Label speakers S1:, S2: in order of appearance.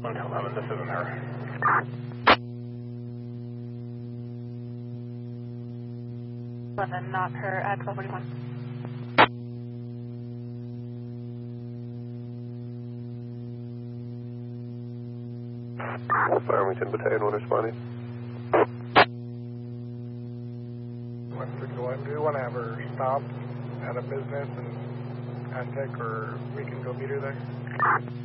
S1: 11, this isn't her.
S2: Not her at 1241.
S1: Farmington Battalion 1 responding.
S3: 161, do you want to have her stopped at a business and take her, we can go meet her there?